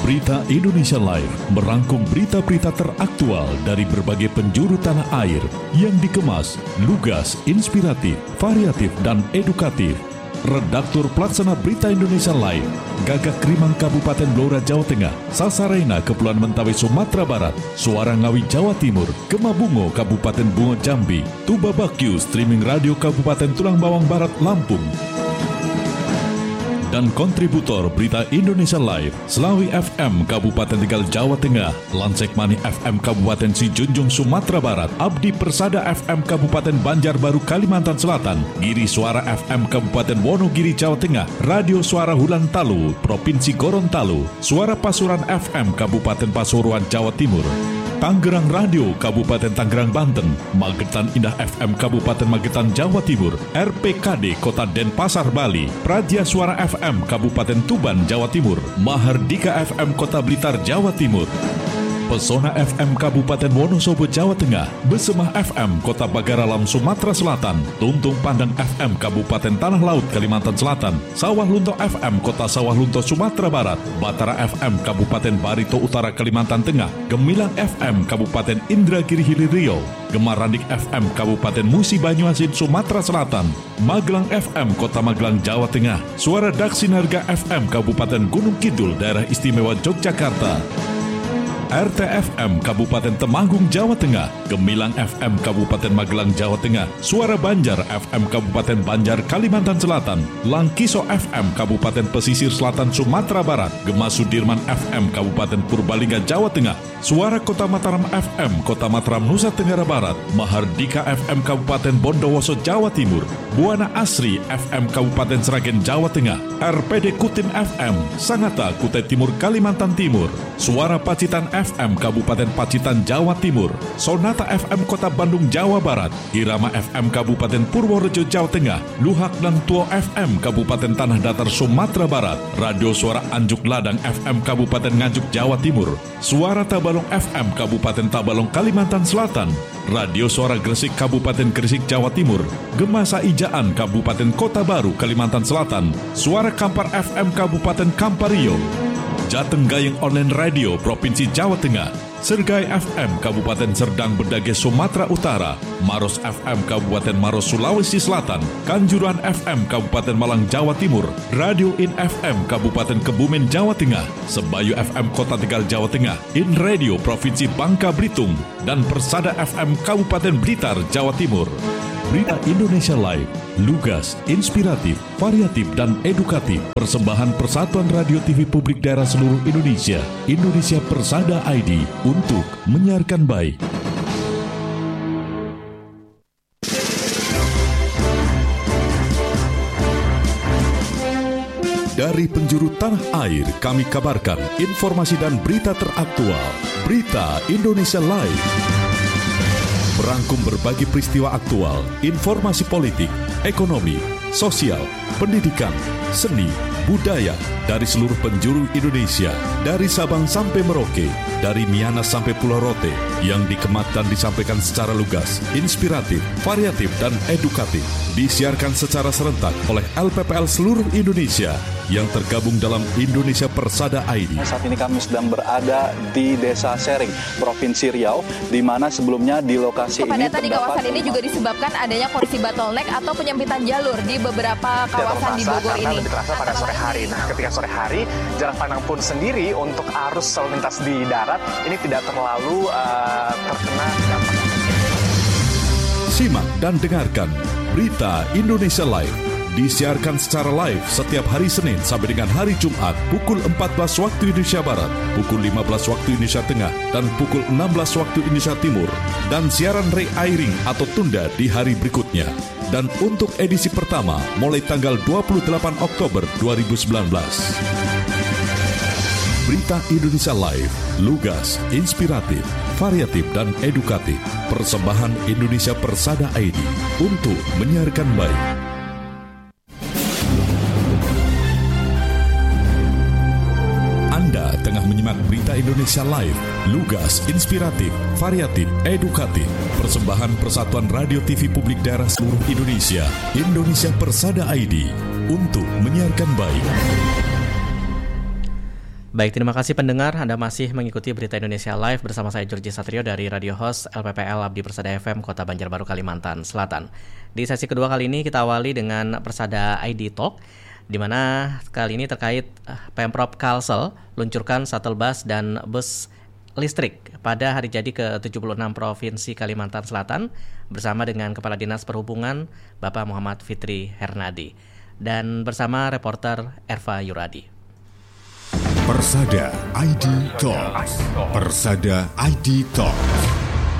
Berita Indonesia Live merangkum berita-berita teraktual dari berbagai penjuru tanah air yang dikemas, lugas, inspiratif, variatif, dan edukatif. Redaktur Pelaksana Berita Indonesia Live, Gagak Krimang Kabupaten Blora Jawa Tengah, Sasarena Kepulauan Mentawai Sumatera Barat, Suara Ngawi Jawa Timur, Gemabungo Kabupaten Bungo Jambi, Tuba Bakyu Streaming Radio Kabupaten Tulang Bawang Barat Lampung. Dan kontributor Berita Indonesia Live, Selawi FM Kabupaten Tegal Jawa Tengah, Lansekmani FM Kabupaten Sijunjung Sumatera Barat, Abdi Persada FM Kabupaten Banjarbaru Kalimantan Selatan, Giri Suara FM Kabupaten Wonogiri Jawa Tengah, Radio Suara Hulan Talu Provinsi Gorontalo, Suara Pasuruan FM Kabupaten Pasuruan Jawa Timur, Tangerang Radio Kabupaten Tangerang Banten, Magetan Indah FM Kabupaten Magetan Jawa Timur, RPKD Kota Denpasar Bali, Praja Suara FM Kabupaten Tuban Jawa Timur, Mahardika FM Kota Blitar Jawa Timur, Pesona FM Kabupaten Wonosobo Jawa Tengah, Besemah FM Kota Bagaralam Sumatera Selatan, Tuntung Pandang FM Kabupaten Tanah Laut Kalimantan Selatan, Sawah Lunto FM Kota Sawah Lunto Sumatera Barat, Batara FM Kabupaten Barito Utara Kalimantan Tengah, Gemilang FM Kabupaten Indragiri Hilir Riau, Gemarandik FM Kabupaten Musi Banyuasin Sumatera Selatan, Magelang FM Kota Magelang Jawa Tengah, Suara Daksinarga FM Kabupaten Gunung Kidul Daerah Istimewa Yogyakarta, RTFM Kabupaten Temanggung Jawa Tengah, Gemilang FM Kabupaten Magelang Jawa Tengah, Suara Banjar FM Kabupaten Banjar Kalimantan Selatan, Langkiso FM Kabupaten Pesisir Selatan Sumatera Barat, Gema Sudirman FM Kabupaten Purbalingga Jawa Tengah, Suara Kota Mataram FM Kota Mataram Nusa Tenggara Barat, Mahardika FM Kabupaten Bondowoso Jawa Timur, Buana Asri FM Kabupaten Sragen Jawa Tengah, RPD Kutim FM Sangatta Kutai Timur Kalimantan Timur, Suara Pacitan FM Kabupaten Pacitan Jawa Timur, Sonata FM Kota Bandung Jawa Barat, Irama FM Kabupaten Purworejo Jawa Tengah, Luhak dan Tuo FM Kabupaten Tanah Datar Sumatera Barat, Radio Suara Anjuk Ladang FM Kabupaten Nganjuk Jawa Timur, Suara Tabalong FM Kabupaten Tabalong Kalimantan Selatan, Radio Suara Gresik Kabupaten Gresik Jawa Timur, Gemasa Ijaan Kabupaten Kota Baru Kalimantan Selatan, Suara Kampar FM Kabupaten Kampario, Jateng Gayeng Online Radio Provinsi Jawa Tengah, Sergai FM Kabupaten Serdang Bedage Sumatera Utara, Maros FM Kabupaten Maros Sulawesi Selatan, Kanjuruhan FM Kabupaten Malang Jawa Timur, Radio In FM Kabupaten Kebumen Jawa Tengah, Sebayu FM Kota Tegal Jawa Tengah, In Radio Provinsi Bangka Belitung, dan Persada FM Kabupaten Blitar Jawa Timur. Berita Indonesia Live, lugas, inspiratif, variatif, dan edukatif. Persembahan Persatuan Radio TV Publik Daerah seluruh Indonesia, Indonesia Persada ID, untuk menyiarkan baik. Dari penjuru tanah air, kami kabarkan informasi dan berita teraktual. Berita Indonesia Live merangkum berbagai peristiwa aktual, informasi politik, ekonomi, sosial, pendidikan, seni, budaya dari seluruh penjuru Indonesia, dari Sabang sampai Merauke, dari Miangas sampai Pulau Rote, yang dikemat dan disampaikan secara lugas, inspiratif, variatif, dan edukatif. Disiarkan secara serentak oleh LPPL seluruh Indonesia yang tergabung dalam Indonesia Persada ID. Saat ini kami sedang berada di Desa Sering, Provinsi Riau, di mana sebelumnya di lokasi kepadatan di kawasan ini juga disebabkan adanya kondisi bottleneck atau penyempitan jalur di beberapa kawasan di Bogor ini. Lebih terasa pada sore hari. Nah, ketika sore hari, jarak pandang pun sendiri untuk arus lalu lintas di darat ini tidak terlalu terkena dampak. Simak dan dengarkan Berita Indonesia Live. Disiarkan secara live setiap hari Senin sampai dengan hari Jumat pukul 14 waktu Indonesia Barat, pukul 15 waktu Indonesia Tengah, dan pukul 16 waktu Indonesia Timur. Dan siaran re-airing atau tunda di hari berikutnya. Dan untuk edisi pertama mulai tanggal 28 Oktober 2019. Berita Indonesia Live, lugas, inspiratif, variatif, dan edukatif. Persembahan Indonesia Persada ID untuk menyiarkan baik. Anda tengah menyimak Berita Indonesia Live, lugas, inspiratif, variatif, edukatif. Persembahan Persatuan Radio TV Publik Daerah seluruh Indonesia, Indonesia Persada ID, untuk menyiarkan baik. Baik, terima kasih pendengar. Anda masih mengikuti Berita Indonesia Live bersama saya Georgie Satrio dari Radio Host LPPL Abdi Persada FM Kota Banjarbaru, Kalimantan Selatan. Di sesi kedua kali ini kita awali dengan Persada ID Talk, di mana kali ini terkait Pemprov Kalsel luncurkan shuttle bus dan bus listrik pada hari jadi ke-76 Provinsi Kalimantan Selatan bersama dengan Kepala Dinas Perhubungan Bapak Muhammad Fitri Hernadi dan bersama reporter Erva Yuradi. Persada ID Talks. Persada ID Talks.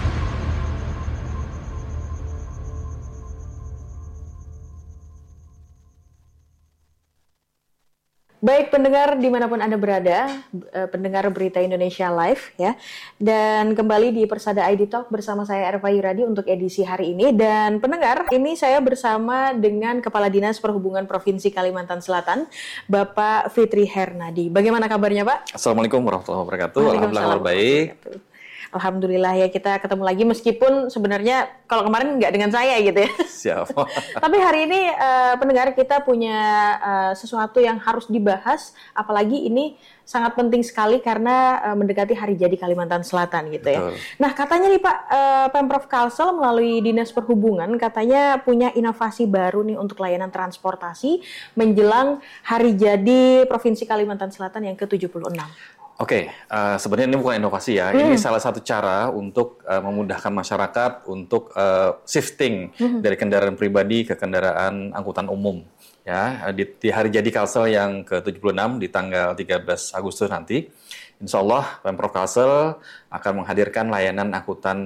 Baik pendengar dimanapun Anda berada, pendengar Berita Indonesia Live ya. Dan kembali di Persada ID Talk bersama saya Erva Yuradi untuk edisi hari ini. Dan pendengar, ini saya bersama dengan Kepala Dinas Perhubungan Provinsi Kalimantan Selatan, Bapak Fitri Hernadi. Bagaimana kabarnya Pak? Assalamualaikum warahmatullahi wabarakatuh. Alhamdulillah kabar baik. Alhamdulillah ya, kita ketemu lagi meskipun sebenarnya kalau kemarin nggak dengan saya gitu ya. Siap. Tapi hari ini pendengar kita punya sesuatu yang harus dibahas, apalagi ini sangat penting sekali karena mendekati hari jadi Kalimantan Selatan gitu ya. Betul. Nah katanya nih Pak, Pemprov Kalsel melalui Dinas Perhubungan katanya punya inovasi baru nih untuk layanan transportasi menjelang hari jadi Provinsi Kalimantan Selatan yang ke-76. Oke, sebenarnya ini bukan inovasi ya. Ini salah satu cara untuk memudahkan masyarakat untuk shifting dari kendaraan pribadi ke kendaraan angkutan umum. Ya, di hari jadi Kalsel yang ke-76 di tanggal 13 Agustus nanti, insya Allah Pemprov Kalsel akan menghadirkan layanan angkutan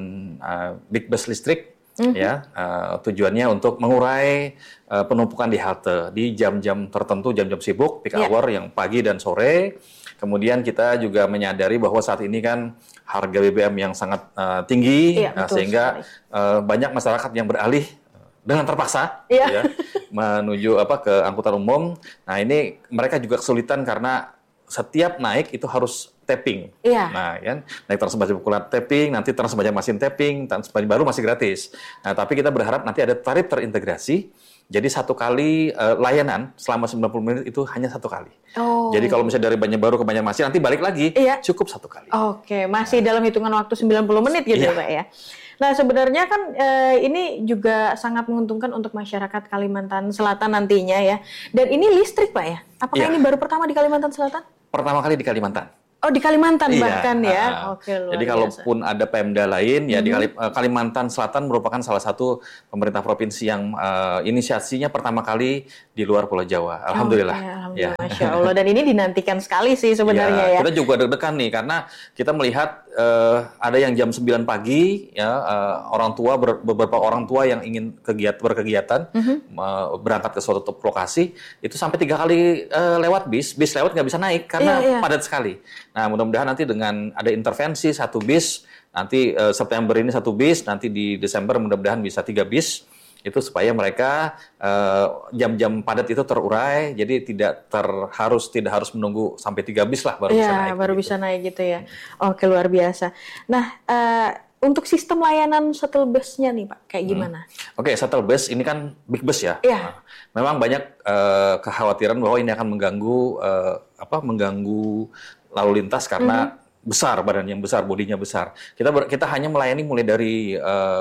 big bus listrik. Ya, tujuannya untuk mengurai penumpukan di halte di jam-jam tertentu, jam-jam sibuk, peak hour yang pagi dan sore. Kemudian kita juga menyadari bahwa saat ini kan harga BBM yang sangat tinggi, sehingga banyak masyarakat yang beralih dengan terpaksa ya, menuju ke angkutan umum. Nah ini mereka juga kesulitan karena setiap naik itu harus tapping. Nah kan naik transportasi populer tapping, nanti transportasi mesin tapping, transportasi baru masih gratis. Nah tapi kita berharap nanti ada tarif terintegrasi. Jadi satu kali layanan selama 90 menit itu hanya satu kali. Jadi kalau misalnya dari Banjarbaru ke Banjarmasin nanti balik lagi, cukup satu kali. Oke, masih dalam hitungan waktu 90 menit gitu ya Pak ya. Nah sebenarnya kan ini juga sangat menguntungkan untuk masyarakat Kalimantan Selatan nantinya ya. Dan ini listrik Pak ya? Apakah ini baru pertama di Kalimantan Selatan? Pertama kali di Kalimantan. Oh di Kalimantan bahkan ya. Oke, luar jadi kalaupun ada Pemda lain ya di Kalimantan Selatan merupakan salah satu pemerintah provinsi yang inisiasinya pertama kali di luar Pulau Jawa. Alhamdulillah. Alhamdulillah. Masya Allah. Dan ini dinantikan sekali sih sebenarnya ya. Kita juga deg-degan nih karena kita melihat ada yang jam 9 pagi ya orang tua beberapa orang tua yang ingin berkegiatan berangkat ke suatu lokasi itu sampai 3 kali lewat bis lewat nggak bisa naik karena padat sekali. Nah, mudah-mudahan nanti dengan ada intervensi satu bis, nanti September ini satu bis, nanti di Desember mudah-mudahan bisa 3 bis, itu supaya mereka jam-jam padat itu terurai, jadi tidak harus menunggu sampai 3 bis lah baru bisa naik. Baru bisa naik gitu ya. Oke, luar biasa. Nah, untuk sistem layanan shuttle busnya nih Pak, kayak gimana? Oke, shuttle bus ini kan big bus ya. Nah, memang banyak kekhawatiran bahwa ini akan mengganggu lalu lintas karena besar, badan yang besar, bodinya besar. Kita hanya melayani mulai dari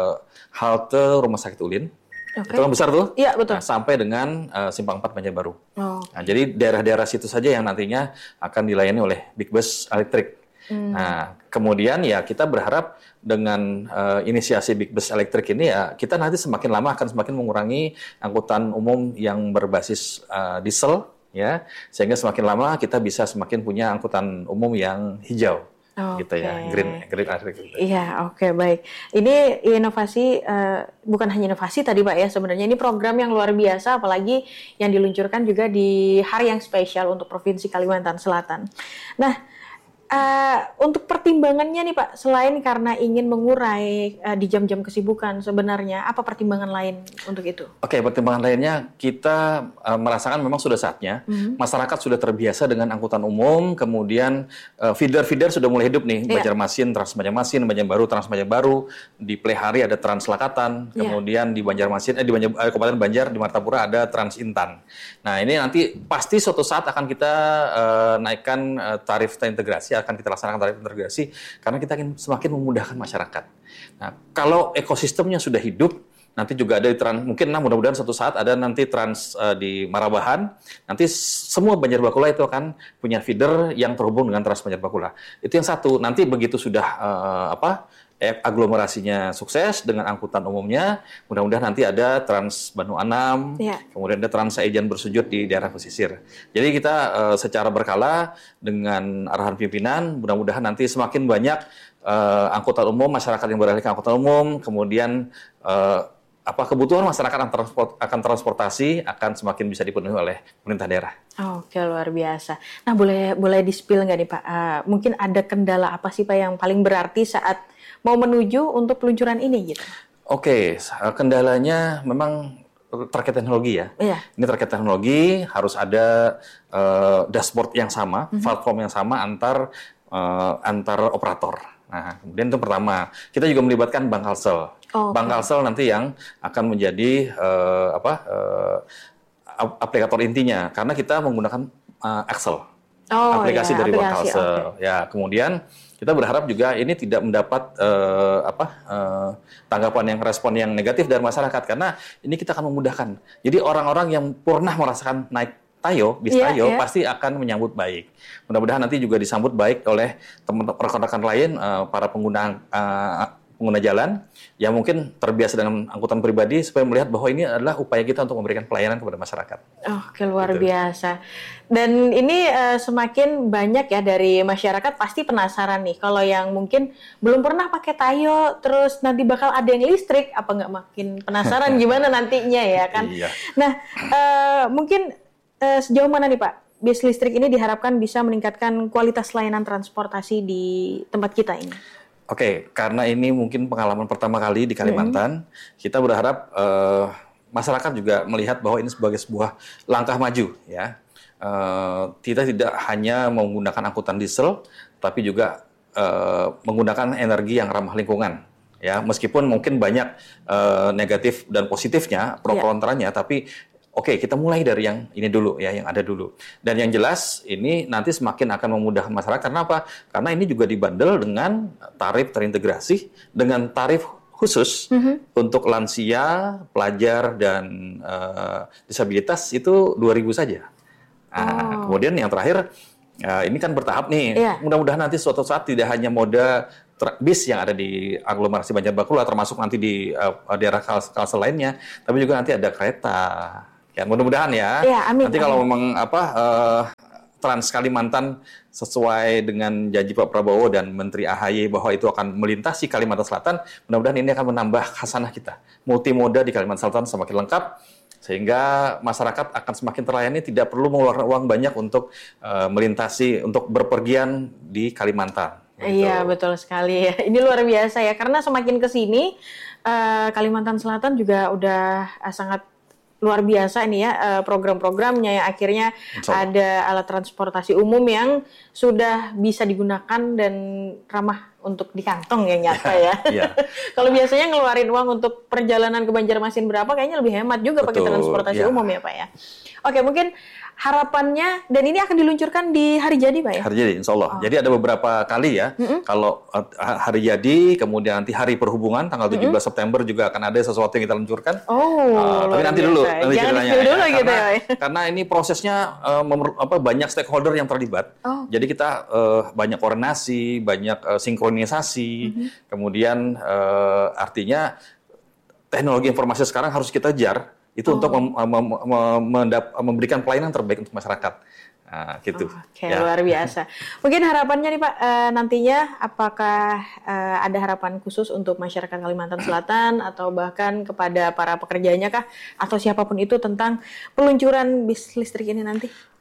halte Rumah Sakit Ulin, itu kan besar tuh, betul. Nah, sampai dengan Simpang 4 Banjarbaru. Nah, jadi daerah-daerah situ saja yang nantinya akan dilayani oleh big bus elektrik. Nah, kemudian ya kita berharap dengan inisiasi big bus elektrik ini ya kita nanti semakin lama akan semakin mengurangi angkutan umum yang berbasis diesel. Ya, sehingga semakin lama kita bisa semakin punya angkutan umum yang hijau, gitu ya, green electric. Gitu. Iya, baik. Ini inovasi, bukan hanya inovasi tadi Pak ya, sebenarnya ini program yang luar biasa, apalagi yang diluncurkan juga di hari yang spesial untuk Provinsi Kalimantan Selatan. Nah, Untuk pertimbangannya nih Pak, selain karena ingin mengurai di jam-jam kesibukan, sebenarnya apa pertimbangan lain untuk itu? Oke, pertimbangan lainnya kita merasakan memang sudah saatnya masyarakat sudah terbiasa dengan angkutan umum, kemudian feeder-feeder sudah mulai hidup nih, Banjarmasin, Trans Banjarmasin, Banjarbaru, Trans Banjarbaru, di Plehari ada Trans Selakatan, kemudian di Banjarmasin, di Kabupaten Banjar, di Martapura ada Trans Intan. Nah, ini nanti pasti suatu saat akan kita naikkan tarif terintegrasi, akan kita laksanakan tarif integrasi karena kita ingin semakin memudahkan masyarakat. Nah, kalau ekosistemnya sudah hidup, nanti juga ada di mungkin mudah-mudahan suatu saat ada nanti Trans di Marabahan, nanti semua Banjarbakula itu akan punya feeder yang terhubung dengan Trans Banjarbakula. Itu yang satu. Nanti begitu sudah aglomerasinya sukses dengan angkutan umumnya, mudah-mudahan nanti ada Trans Bandung Anam, kemudian ada Trans Saijan bersujud di daerah pesisir. Jadi kita secara berkala dengan arahan pimpinan, mudah-mudahan nanti semakin banyak angkutan umum, masyarakat yang beralih ke angkutan umum, kemudian kebutuhan masyarakat akan transportasi akan semakin bisa dipenuhi oleh pemerintah daerah. Oke, luar biasa. Nah, boleh di-spill nggak nih Pak? Mungkin ada kendala apa sih Pak yang paling berarti saat mau menuju untuk peluncuran ini gitu? Oke, kendalanya memang terkait teknologi ya. Ini terkait teknologi, harus ada dashboard yang sama, platform yang sama antar operator. Nah, kemudian itu pertama. Kita juga melibatkan Bank Kalsel. Bank Kalsel nanti yang akan menjadi aplikator intinya, karena kita menggunakan Excel. Aplikasi dari Bank Kalsel. Ya, kemudian kita berharap juga ini tidak mendapat tanggapan respon yang negatif dari masyarakat, karena ini kita akan memudahkan. Jadi orang-orang yang pernah merasakan naik bis Tayo pasti akan menyambut baik. Mudah-mudahan nanti juga disambut baik oleh teman-teman rekan-rekan lain, para pengguna jalan yang mungkin terbiasa dengan angkutan pribadi, supaya melihat bahwa ini adalah upaya kita untuk memberikan pelayanan kepada masyarakat. Oke, luar biasa. Dan ini semakin banyak ya dari masyarakat pasti penasaran nih. Kalau yang mungkin belum pernah pakai Tayo, terus nanti bakal ada yang listrik, apa nggak makin penasaran gimana nantinya ya kan? Nah, mungkin sejauh mana nih Pak, bis listrik ini diharapkan bisa meningkatkan kualitas layanan transportasi di tempat kita ini? Oke, karena ini mungkin pengalaman pertama kali di Kalimantan, kita berharap masyarakat juga melihat bahwa ini sebagai sebuah langkah maju, ya. Kita tidak hanya menggunakan angkutan diesel, tapi juga menggunakan energi yang ramah lingkungan. Ya, meskipun mungkin banyak negatif dan positifnya, pro kontranya, tapi oke, kita mulai dari yang ini dulu ya, yang ada dulu. Dan yang jelas ini nanti semakin akan memudahkan masyarakat. Karena apa? Karena ini juga dibandel dengan tarif terintegrasi dengan tarif khusus untuk lansia, pelajar dan disabilitas itu 2.000 saja. Nah, kemudian yang terakhir ini kan bertahap nih. Mudah-mudahan nanti suatu saat tidak hanya moda bis yang ada di aglomerasi Banjarbakula, termasuk nanti di daerah Kalsel lainnya, tapi juga nanti ada kereta. Ya, mudah-mudahan ya. Amin, nanti kalau memang Trans Kalimantan sesuai dengan janji Pak Prabowo dan Menteri AHY bahwa itu akan melintasi Kalimantan Selatan, mudah-mudahan ini akan menambah khasanah kita. Multimoda di Kalimantan Selatan semakin lengkap, sehingga masyarakat akan semakin terlayani, tidak perlu mengeluarkan uang banyak untuk melintasi, untuk berpergian di Kalimantan. Gitu. Iya, betul sekali ya. Ini luar biasa ya, karena semakin ke sini Kalimantan Selatan juga udah sangat luar biasa ini ya, program-programnya yang akhirnya ada alat transportasi umum yang sudah bisa digunakan dan ramah untuk di kantong yang nyata ya. Kalau biasanya ngeluarin uang untuk perjalanan ke Banjarmasin berapa, kayaknya lebih hemat juga pakai transportasi umum ya Pak ya. Oke, mungkin harapannya, dan ini akan diluncurkan di hari jadi Pak ya? Hari jadi, insya Allah. Jadi ada beberapa kali ya, kalau hari jadi, kemudian nanti hari perhubungan, tanggal 17 September juga akan ada sesuatu yang kita luncurkan. Tapi nanti dulu, nanti ceritanya. Dulu gitu ya. Karena ini prosesnya banyak stakeholder yang terlibat. Jadi kita banyak koordinasi, banyak sinkronisasi, kemudian artinya teknologi informasi sekarang harus kita kejar. Itu untuk memberikan pelayanan terbaik untuk masyarakat. Nah, gitu. Oke, luar biasa. Mungkin harapannya nih Pak, nantinya apakah ada harapan khusus untuk masyarakat Kalimantan Selatan atau bahkan kepada para pekerjanya kah, atau siapapun itu tentang peluncuran bis listrik ini nanti?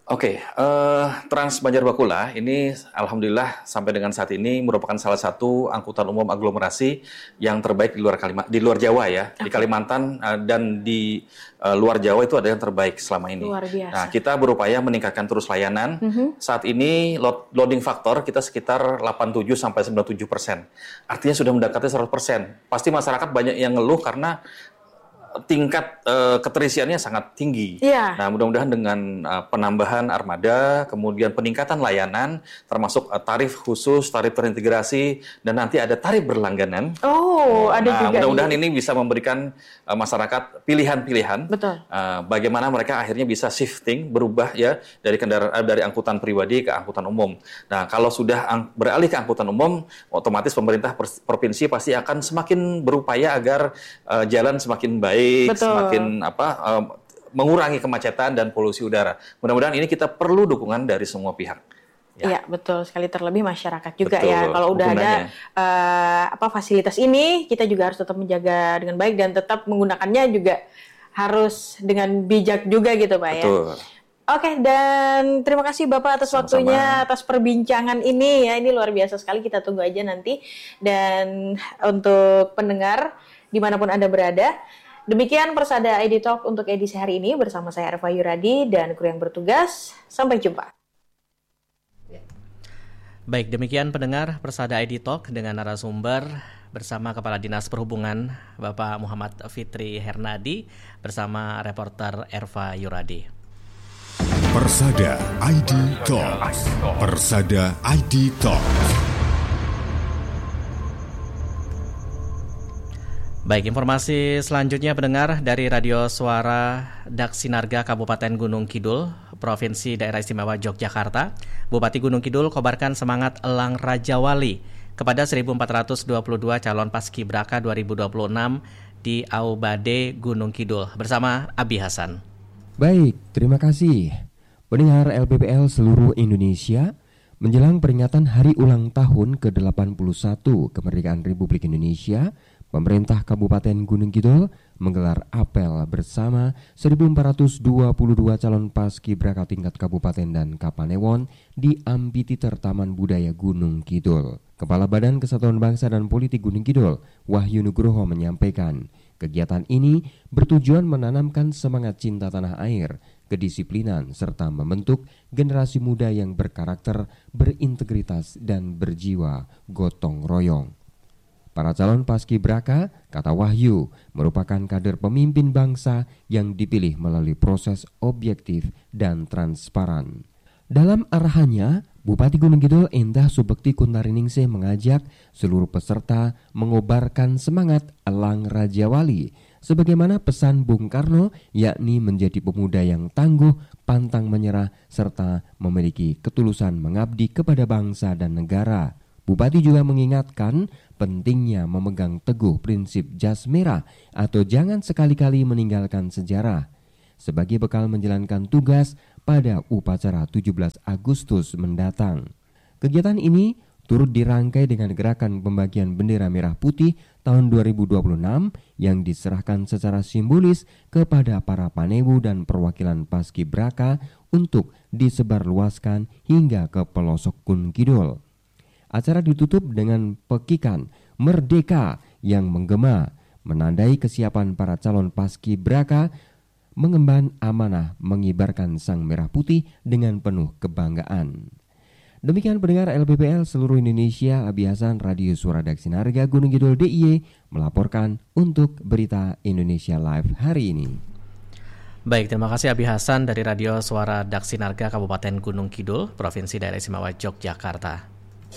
Oke, Trans Banjar Bakula ini alhamdulillah sampai dengan saat ini merupakan salah satu angkutan umum aglomerasi yang terbaik di luar Jawa ya. Di Kalimantan dan di luar Jawa itu ada yang terbaik selama ini. Luar biasa. Nah, kita berupaya meningkatkan terus layanan. Saat ini loading factor kita sekitar 87-97%. Artinya sudah mendekati 100%. Pasti masyarakat banyak yang ngeluh karena tingkat keterisiannya sangat tinggi. Yeah. Nah, mudah-mudahan dengan penambahan armada, kemudian peningkatan layanan, termasuk tarif khusus, tarif terintegrasi, dan nanti ada tarif berlangganan. Oh, ada juga. Mudah-mudahan ini bisa memberikan masyarakat pilihan-pilihan. Betul. Bagaimana mereka akhirnya bisa shifting, berubah ya dari angkutan pribadi ke angkutan umum. Nah, kalau sudah beralih ke angkutan umum, otomatis pemerintah provinsi pasti akan semakin berupaya agar jalan semakin baik. Betul. Semakin mengurangi kemacetan dan polusi udara. Mudah-mudahan ini kita perlu dukungan dari semua pihak. Iya, betul sekali, terlebih masyarakat juga. Betul, ya. Kalau udah hubungannya. ada fasilitas ini, kita juga harus tetap menjaga dengan baik dan tetap menggunakannya juga harus dengan bijak juga gitu, Pak. Betul. Ya. Oke, dan terima kasih Bapak atas waktunya, atas perbincangan ini ya. Ini luar biasa sekali, kita tunggu aja nanti. Dan untuk pendengar dimanapun Anda berada, demikian Persada ID Talk untuk edisi hari ini bersama saya Erva Yuradi dan kru yang bertugas. Sampai jumpa. Baik, demikian pendengar Persada ID Talk dengan narasumber bersama Kepala Dinas Perhubungan Bapak Muhammad Fitri Hernadi bersama reporter Erva Yuradi. Persada ID Talk. Persada ID Talk. Baik, informasi selanjutnya pendengar dari Radio Suara Daksinarga Kabupaten Gunung Kidul, Provinsi Daerah Istimewa Yogyakarta. Bupati Gunung Kidul kobarkan semangat Elang Raja Wali kepada 1.422 calon Paskibraka 2026 di Aubade Gunung Kidul bersama Abi Hasan. Baik, terima kasih. Pendengar LPPL seluruh Indonesia, menjelang peringatan Hari Ulang Tahun ke-81 Kemerdekaan Republik Indonesia, pemerintah Kabupaten Gunung Kidul menggelar apel bersama 1.422 calon paskibraka tingkat kabupaten dan kapanewon di Amphitheater Taman Budaya Gunung Kidul. Kepala Badan Kesatuan Bangsa dan Politik Gunung Kidul, Wahyu Nugroho menyampaikan, kegiatan ini bertujuan menanamkan semangat cinta tanah air, kedisiplinan, serta membentuk generasi muda yang berkarakter, berintegritas, dan berjiwa gotong royong. Para calon paskibraka, kata Wahyu, merupakan kader pemimpin bangsa yang dipilih melalui proses objektif dan transparan. Dalam arahannya, Bupati Gunung Kidul Endah Subekti Kuntariningsih mengajak seluruh peserta mengobarkan semangat Elang Raja Wali, sebagaimana pesan Bung Karno, yakni menjadi pemuda yang tangguh, pantang menyerah, serta memiliki ketulusan mengabdi kepada bangsa dan negara. Bupati juga mengingatkan pentingnya memegang teguh prinsip jas merah atau jangan sekali-kali meninggalkan sejarah sebagai bekal menjalankan tugas pada upacara 17 Agustus mendatang. Kegiatan ini turut dirangkai dengan gerakan pembagian bendera merah putih tahun 2026 yang diserahkan secara simbolis kepada para panewu dan perwakilan paskibraka untuk disebarluaskan hingga ke pelosok Gunung Kidul. Acara ditutup dengan pekikan Merdeka yang menggema, menandai kesiapan para calon paskibraka mengemban amanah mengibarkan sang merah putih dengan penuh kebanggaan. Demikian pendengar LPPL seluruh Indonesia, Abi Hasan, Radio Suara Daksinarga Gunung Kidul DIY melaporkan untuk Berita Indonesia Live hari ini. Baik, terima kasih Abi Hasan dari Radio Suara Daksinarga Kabupaten Gunung Kidul, Provinsi Daerah Istimewa Yogyakarta.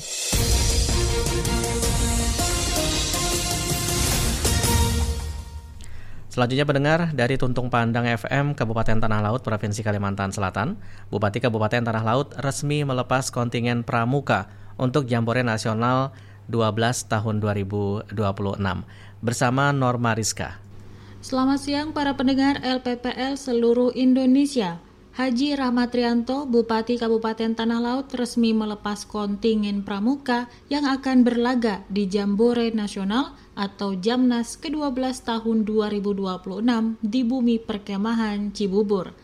Selanjutnya pendengar dari Tuntung Pandang FM Kabupaten Tanah Laut Provinsi Kalimantan Selatan, Bupati Kabupaten Tanah Laut resmi melepas kontingen pramuka untuk Jambore Nasional 12 tahun 2026 bersama Norma Rizka. Selamat siang para pendengar LPPL seluruh Indonesia. Haji Rahmat Rianto, Bupati Kabupaten Tanah Laut resmi melepas kontingen pramuka yang akan berlaga di Jambore Nasional atau Jamnas ke-12 tahun 2026 di Bumi Perkemahan Cibubur.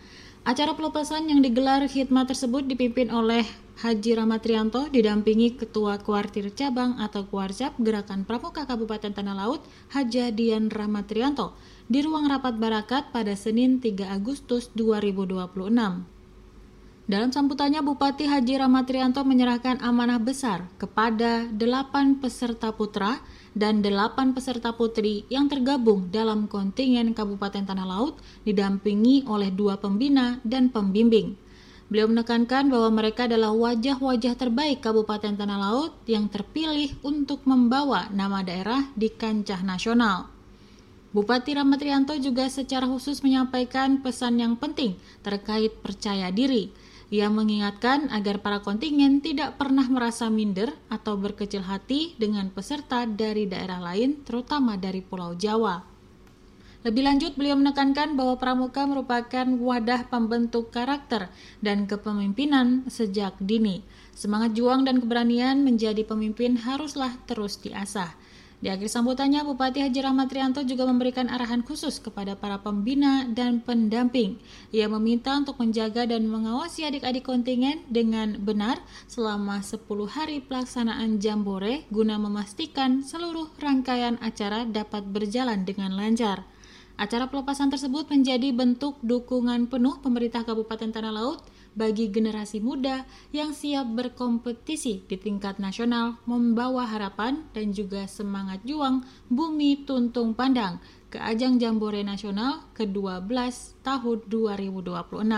Acara pelepasan yang digelar khidmat tersebut dipimpin oleh Haji Rahmat Rianto didampingi Ketua Kuartir Cabang atau Kuarcap Gerakan Pramuka Kabupaten Tanah Laut, Haji Dian Rahmat Rianto, di ruang rapat Barakat pada Senin 3 Agustus 2026. Dalam sambutannya, Bupati Haji Rahmat Rianto menyerahkan amanah besar kepada 8 peserta putra dan 8 peserta putri yang tergabung dalam kontingen Kabupaten Tanah Laut didampingi oleh 2 pembina dan pembimbing. Beliau menekankan bahwa mereka adalah wajah-wajah terbaik Kabupaten Tanah Laut yang terpilih untuk membawa nama daerah di kancah nasional. Bupati Rahmat Rianto juga secara khusus menyampaikan pesan yang penting terkait percaya diri. Ia mengingatkan agar para kontingen tidak pernah merasa minder atau berkecil hati dengan peserta dari daerah lain, terutama dari Pulau Jawa. Lebih lanjut, beliau menekankan bahwa pramuka merupakan wadah pembentuk karakter dan kepemimpinan sejak dini. Semangat juang dan keberanian menjadi pemimpin haruslah terus diasah. Di akhir sambutannya, Bupati Haji Rahmat Rianto juga memberikan arahan khusus kepada para pembina dan pendamping. Ia meminta untuk menjaga dan mengawasi adik-adik kontingen dengan benar selama 10 hari pelaksanaan Jambore guna memastikan seluruh rangkaian acara dapat berjalan dengan lancar. Acara pelepasan tersebut menjadi bentuk dukungan penuh pemerintah Kabupaten Tanah Laut bagi generasi muda yang siap berkompetisi di tingkat nasional, membawa harapan dan juga semangat juang Bumi Tuntung Pandang ke ajang Jambore Nasional ke-12 tahun 2026.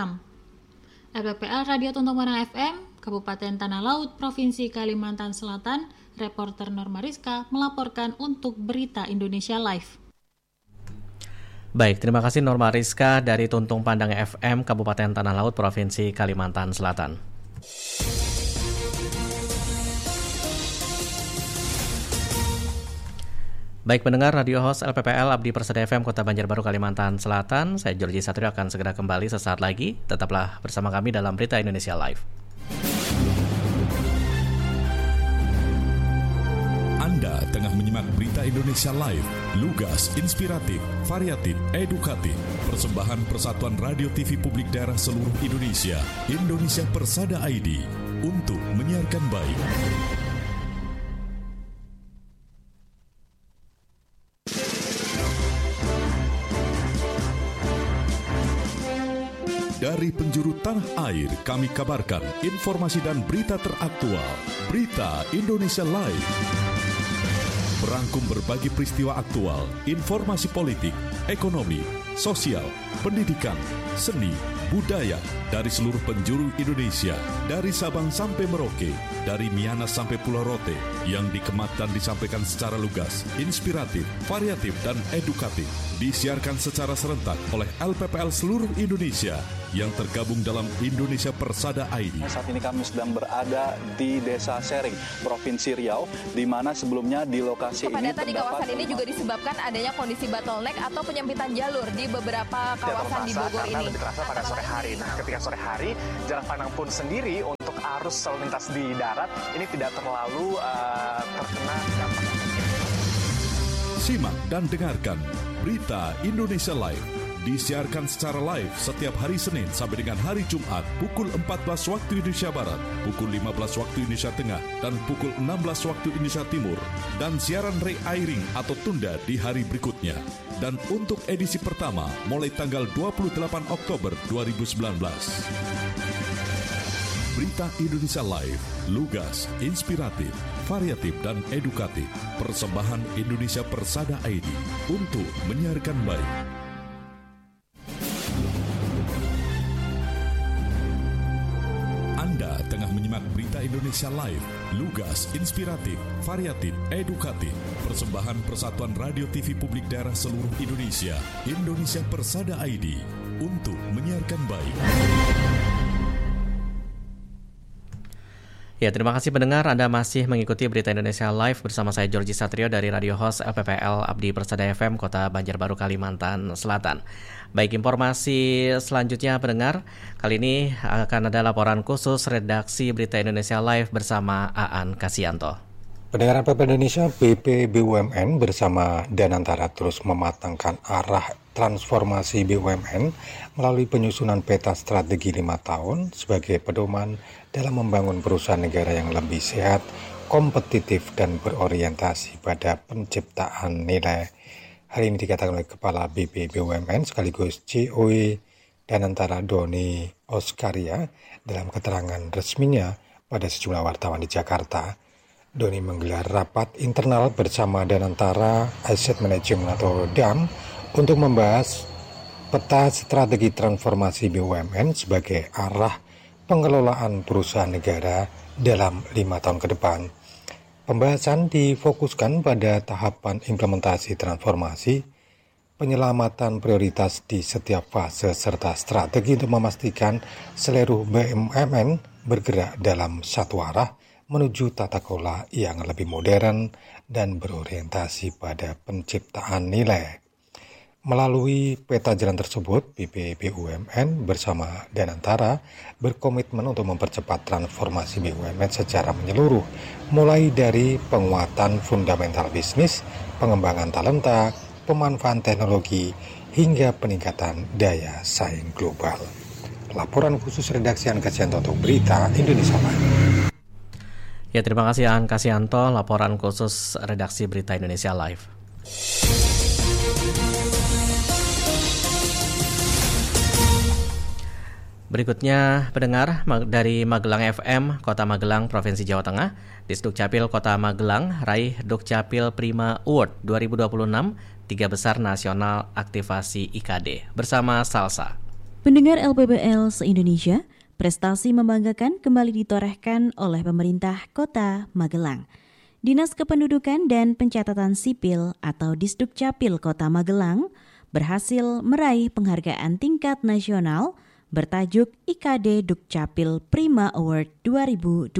LPPL Radio Tuntung Pandang FM, Kabupaten Tanah Laut, Provinsi Kalimantan Selatan, reporter Norma Rizka melaporkan untuk Berita Indonesia Live. Baik, terima kasih Norma Rizka dari Tuntung Pandang FM, Kabupaten Tanah Laut, Provinsi Kalimantan Selatan. Baik pendengar Radio Host LPPL Abdi Persada FM Kota Banjarbaru, Kalimantan Selatan, saya Jorji Satrio akan segera kembali sesaat lagi. Tetaplah bersama kami dalam Berita Indonesia Live. Anda tengah menyimak Berita Indonesia Live, lugas, inspiratif, variatif, edukatif. Persembahan Persatuan Radio TV Publik Daerah Seluruh Indonesia, Indonesia Persada ID, untuk menyiarkan baik. Dari penjuru tanah air, kami kabarkan informasi dan berita teraktual. Berita Indonesia Live merangkum berbagai peristiwa aktual, informasi politik, ekonomi, sosial, pendidikan, seni, budaya dari seluruh penjuru Indonesia, dari Sabang sampai Merauke, dari Miangas sampai Pulau Rote, yang dikemat dan disampaikan secara lugas, inspiratif, variatif, dan edukatif, disiarkan secara serentak oleh LPPL seluruh Indonesia yang tergabung dalam Indonesia Persada ID. Saat ini kami sedang berada di Desa Sering, Provinsi Riau, di mana sebelumnya di lokasi ini kepadatan di kawasan ini juga disebabkan adanya kondisi bottleneck atau penyempitan jalur di beberapa kawasan di Bogor ini. Lebih terasa pada sore hari. Nah, ketika sore hari, jarak pandang pun sendiri untuk arus lalu lintas di darat ini tidak terlalu terkena dampak. Simak dan dengarkan Berita Indonesia Live. Disiarkan secara live setiap hari Senin sampai dengan hari Jumat pukul 14 waktu Indonesia Barat, pukul 15 waktu Indonesia Tengah, dan pukul 16 waktu Indonesia Timur. Dan siaran re-airing atau tunda di hari berikutnya. Dan untuk edisi pertama mulai tanggal 28 Oktober 2019. Berita Indonesia Live, lugas, inspiratif, variatif, dan edukatif. Persembahan Indonesia Persada ID untuk menyiarkan baik. Anda tengah menyimak Berita Indonesia Live, lugas, inspiratif, variatif, edukatif. Persembahan Persatuan Radio TV Publik Daerah Seluruh Indonesia, Indonesia Persada ID, untuk menyiarkan baik. Ya, terima kasih pendengar, Anda masih mengikuti Berita Indonesia Live bersama saya Jorji Satrio dari Radio Host LPPL Abdi Persada FM Kota Banjarbaru, Kalimantan Selatan. Baik, informasi selanjutnya pendengar, kali ini akan ada laporan khusus redaksi Berita Indonesia Live bersama Aan Kasianto. Pendengar LPP Indonesia, BP BUMN bersama Danantara terus mematangkan arah transformasi BUMN melalui penyusunan peta strategi 5 tahun sebagai pedoman dalam membangun perusahaan negara yang lebih sehat, kompetitif, dan berorientasi pada penciptaan nilai. Hari ini dikatakan oleh Kepala BP BUMN sekaligus COE Danantara Doni Oskaria dalam keterangan resminya pada sejumlah wartawan di Jakarta. Doni menggelar rapat internal bersama Danantara Asset Management atau DAM untuk membahas peta strategi transformasi BUMN sebagai arah pengelolaan perusahaan negara dalam 5 tahun ke depan. Pembahasan difokuskan pada tahapan implementasi transformasi, penyelamatan prioritas di setiap fase serta strategi untuk memastikan seluruh BUMN bergerak dalam satu arah menuju tata kelola yang lebih modern dan berorientasi pada penciptaan nilai. Melalui peta jalan tersebut, BP BUMN bersama Danantara berkomitmen untuk mempercepat transformasi BUMN secara menyeluruh, mulai dari penguatan fundamental bisnis, pengembangan talenta, pemanfaatan teknologi, hingga peningkatan daya saing global. Laporan khusus redaksi Ankasianto untuk Berita Indonesia Live. Ya, terima kasih Ankasianto, laporan khusus redaksi Berita Indonesia Live. Berikutnya, pendengar dari Magelang FM, Kota Magelang, Provinsi Jawa Tengah, Disdukcapil Kota Magelang raih Dukcapil Prima Award 2026, 3 besar nasional aktivasi IKD bersama Salsa. Pendengar LPBL se-Indonesia, prestasi membanggakan kembali ditorehkan oleh pemerintah Kota Magelang. Dinas Kependudukan dan Pencatatan Sipil atau Disdukcapil Kota Magelang berhasil meraih penghargaan tingkat nasional bertajuk IKD Dukcapil Prima Award 2026.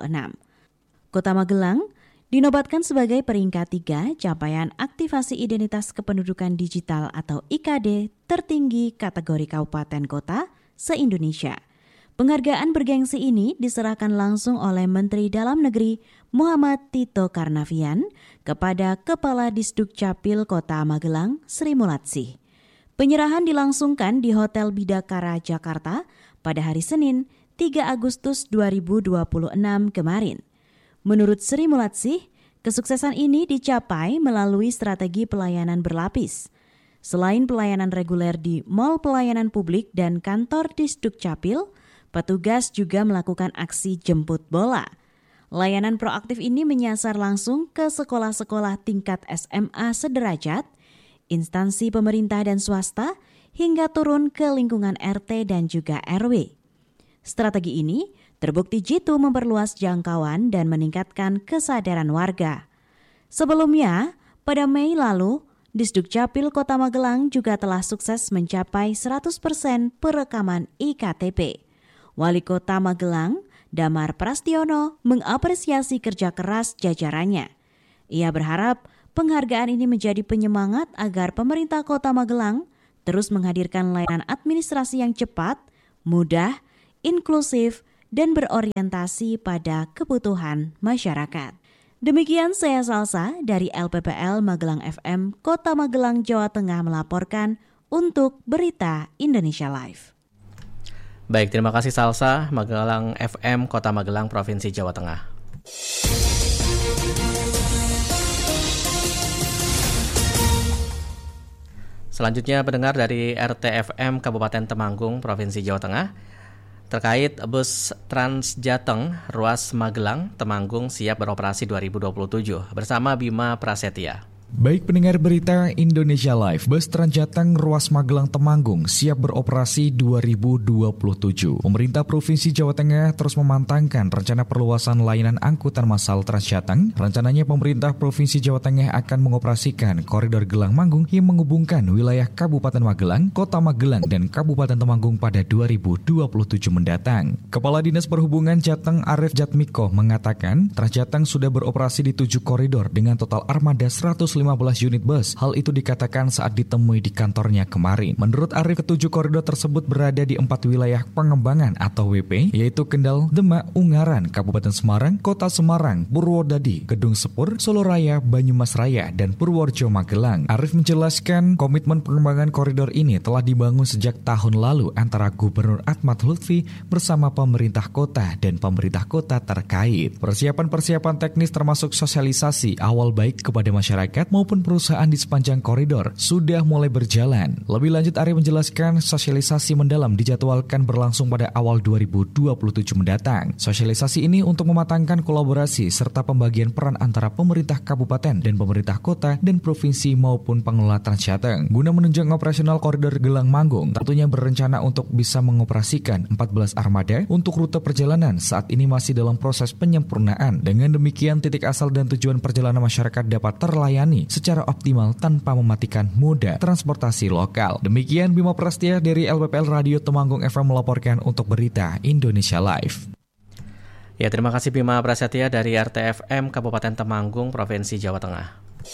Kota Magelang dinobatkan sebagai peringkat 3 capaian aktivasi identitas kependudukan digital atau IKD tertinggi kategori kabupaten kota se-Indonesia. Penghargaan bergengsi ini diserahkan langsung oleh Menteri Dalam Negeri Muhammad Tito Karnavian kepada Kepala Disdukcapil Kota Magelang, Sri Mulatsih. Penyerahan dilangsungkan di Hotel Bidakara, Jakarta pada hari Senin, 3 Agustus 2026 kemarin. Menurut Sri Mulatsih, kesuksesan ini dicapai melalui strategi pelayanan berlapis. Selain pelayanan reguler di Mall Pelayanan Publik dan kantor Disdukcapil, petugas juga melakukan aksi jemput bola. Layanan proaktif ini menyasar langsung ke sekolah-sekolah tingkat SMA sederajat, instansi pemerintah dan swasta, hingga turun ke lingkungan RT dan juga RW. Strategi ini terbukti jitu memperluas jangkauan dan meningkatkan kesadaran warga. Sebelumnya, pada Mei lalu, Disdukcapil Kota Magelang juga telah sukses mencapai 100% perekaman IKTP. Wali Kota Magelang, Damar Prastiono, mengapresiasi kerja keras jajarannya. Ia berharap penghargaan ini menjadi penyemangat agar pemerintah Kota Magelang terus menghadirkan layanan administrasi yang cepat, mudah, inklusif, dan berorientasi pada kebutuhan masyarakat. Demikian saya Salsa dari LPPL Magelang FM, Kota Magelang, Jawa Tengah melaporkan untuk Berita Indonesia Live. Baik, terima kasih Salsa, Magelang FM, Kota Magelang, Provinsi Jawa Tengah. Selanjutnya pendengar dari RTFM Kabupaten Temanggung, Provinsi Jawa Tengah, terkait bus Transjateng Ruas Magelang, Temanggung siap beroperasi 2027 bersama Bima Prasetya. Baik pendengar Berita Indonesia Live, bus Transjateng Ruas Magelang Temanggung siap beroperasi 2027. Pemerintah Provinsi Jawa Tengah terus memantangkan rencana perluasan layanan angkutan massal Transjateng. Rencananya pemerintah Provinsi Jawa Tengah akan mengoperasikan koridor Gelang Manggung yang menghubungkan wilayah Kabupaten Magelang, Kota Magelang, dan Kabupaten Temanggung pada 2027 mendatang. Kepala Dinas Perhubungan Jateng Arif Jatmiko mengatakan Transjateng sudah beroperasi di 7 koridor dengan total armada 150 unit bus. Hal itu dikatakan saat ditemui di kantornya kemarin. Menurut Arif, ketujuh koridor tersebut berada di 4 wilayah pengembangan atau WP, yaitu Kendal, Demak, Ungaran, Kabupaten Semarang, Kota Semarang, Purwodadi, Gedung Sepur, Solo Raya, Banyumas Raya, dan Purworejo Magelang. Arif menjelaskan komitmen pengembangan koridor ini telah dibangun sejak tahun lalu antara Gubernur Ahmad Lutfi bersama pemerintah kota dan pemerintah kota terkait. Persiapan teknis termasuk sosialisasi awal baik kepada masyarakat maupun perusahaan di sepanjang koridor sudah mulai berjalan. Lebih lanjut, Arif menjelaskan sosialisasi mendalam dijadwalkan berlangsung pada awal 2027 mendatang. Sosialisasi ini untuk mematangkan kolaborasi serta pembagian peran antara pemerintah kabupaten dan pemerintah kota dan provinsi maupun pengelola Transjateng guna menunjang operasional koridor Gelang Manggung. Tentunya berencana untuk bisa mengoperasikan 14 armada untuk rute perjalanan saat ini masih dalam proses penyempurnaan. Dengan demikian, titik asal dan tujuan perjalanan masyarakat dapat terlayani secara optimal tanpa mematikan moda transportasi lokal. Demikian Bima Prastia dari LPPL Radio Temanggung FM melaporkan untuk Berita Indonesia Live. Ya, terima kasih Bima Prasetya dari RTFM Kabupaten Temanggung, Provinsi Jawa Tengah.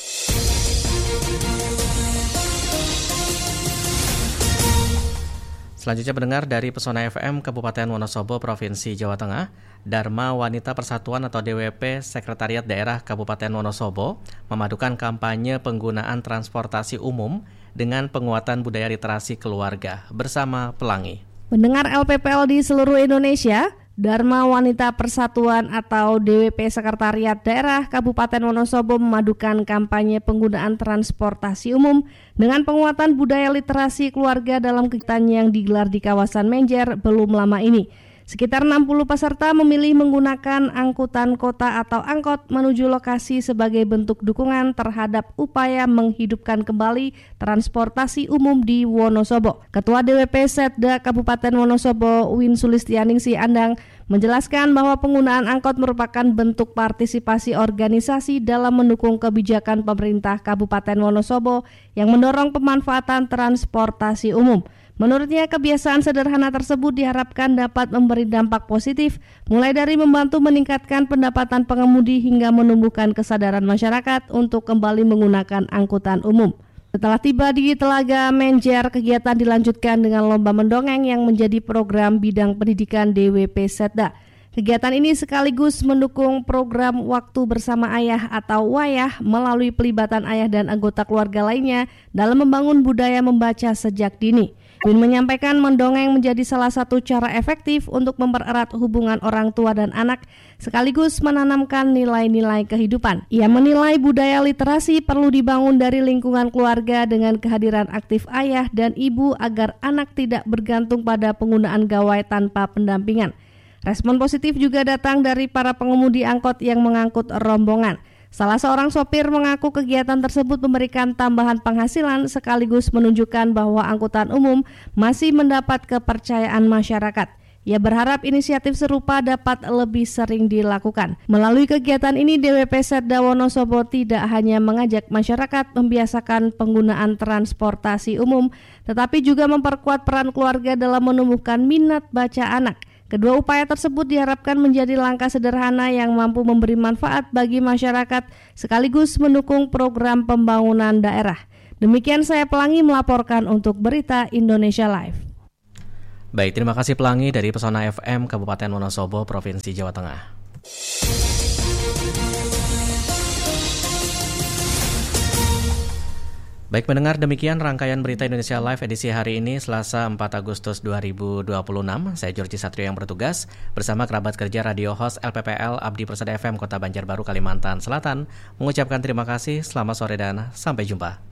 Selanjutnya pendengar dari Pesona FM Kabupaten Wonosobo, Provinsi Jawa Tengah, Dharma Wanita Persatuan atau DWP Sekretariat Daerah Kabupaten Wonosobo memadukan kampanye penggunaan transportasi umum dengan penguatan budaya literasi keluarga bersama Pelangi. Pendengar LPPL di seluruh Indonesia, Dharma Wanita Persatuan atau DWP Sekretariat Daerah Kabupaten Wonosobo memadukan kampanye penggunaan transportasi umum dengan penguatan budaya literasi keluarga dalam kegiatan yang digelar di kawasan Menjer belum lama ini. Sekitar 60 peserta memilih menggunakan angkutan kota atau angkot menuju lokasi sebagai bentuk dukungan terhadap upaya menghidupkan kembali transportasi umum di Wonosobo. Ketua DWP Setda Kabupaten Wonosobo, Win Sulistianingsih Andang, menjelaskan bahwa penggunaan angkot merupakan bentuk partisipasi organisasi dalam mendukung kebijakan pemerintah Kabupaten Wonosobo yang mendorong pemanfaatan transportasi umum. Menurutnya, kebiasaan sederhana tersebut diharapkan dapat memberi dampak positif, mulai dari membantu meningkatkan pendapatan pengemudi hingga menumbuhkan kesadaran masyarakat untuk kembali menggunakan angkutan umum. Setelah tiba di Telaga Menjer, kegiatan dilanjutkan dengan lomba mendongeng yang menjadi program bidang pendidikan DWP Setda. Kegiatan ini sekaligus mendukung program Waktu Bersama Ayah atau WAYAH melalui pelibatan ayah dan anggota keluarga lainnya dalam membangun budaya membaca sejak dini. Win menyampaikan mendongeng menjadi salah satu cara efektif untuk mempererat hubungan orang tua dan anak, sekaligus menanamkan nilai-nilai kehidupan. Ia menilai budaya literasi perlu dibangun dari lingkungan keluarga dengan kehadiran aktif ayah dan ibu agar anak tidak bergantung pada penggunaan gawai tanpa pendampingan. Respon positif juga datang dari para pengemudi angkot yang mengangkut rombongan. Salah seorang sopir mengaku kegiatan tersebut memberikan tambahan penghasilan sekaligus menunjukkan bahwa angkutan umum masih mendapat kepercayaan masyarakat. Ia berharap inisiatif serupa dapat lebih sering dilakukan. Melalui kegiatan ini, DWP Setda Wonosobo tidak hanya mengajak masyarakat membiasakan penggunaan transportasi umum, tetapi juga memperkuat peran keluarga dalam menumbuhkan minat baca anak. Kedua upaya tersebut diharapkan menjadi langkah sederhana yang mampu memberi manfaat bagi masyarakat sekaligus mendukung program pembangunan daerah. Demikian saya Pelangi melaporkan untuk Berita Indonesia Live. Baik, terima kasih Pelangi dari Pesona FM Kabupaten Wonosobo, Provinsi Jawa Tengah. Baik pendengar, demikian rangkaian Berita Indonesia Live edisi hari ini Selasa 4 Agustus 2026. Saya Georgie Satrio yang bertugas bersama kerabat kerja Radio Host LPPL Abdi Persada FM Kota Banjarbaru, Kalimantan Selatan mengucapkan terima kasih, selamat sore dan sampai jumpa.